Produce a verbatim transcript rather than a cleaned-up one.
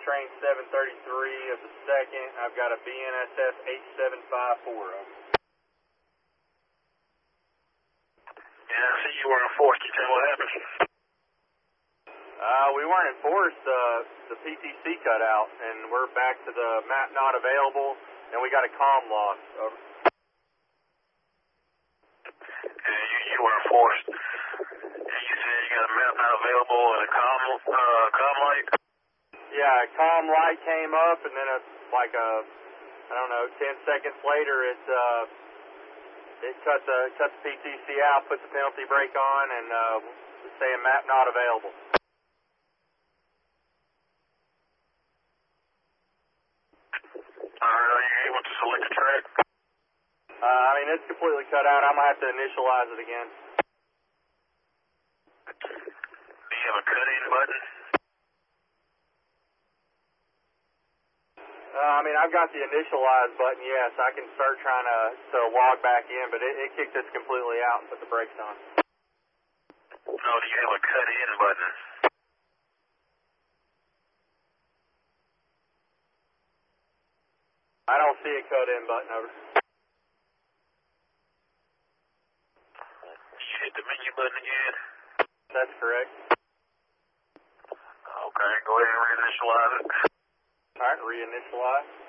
train seven thirty-three of the second. I've got a B N S F eight seven five four. Yeah, I see you were enforced. Can you tell me what happened? Uh, we weren't enforced. Uh, the P T C cut out, and we're back to the map not available, and we got a comm loss. Over. Yeah, you, you were enforced. And you said you got a map not available and a comm, uh, comm light? Yeah, a comm light came up, and then it's like a, I don't know, ten seconds later, it, uh, it cut the, cut the P T C out, put the penalty brake on, and uh, saying map not available. Alright, are you able to select the track? Uh, I mean, it's completely cut out. I'm going to have to initialize it again. Do you have a cut-in button? Uh, I mean, I've got the initialize button, yes. I can start trying to, to log back in, but it, it kicked us completely out and put the brakes on. No, do you have a cut-in button? I don't see a cut-in button, over. You hit the menu button again? That's correct. Okay, go ahead and reinitialize it. All right, reinitialize.